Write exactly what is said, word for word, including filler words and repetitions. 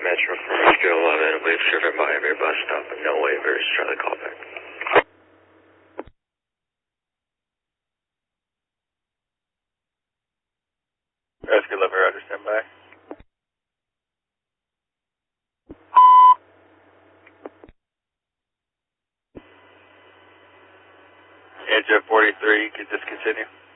Metro from Rescue eleven, I believe driven by every bus stop and no waivers. Charlie, call back. Rescue eleven, Roger, stand by. Engine forty-three, you can discontinue.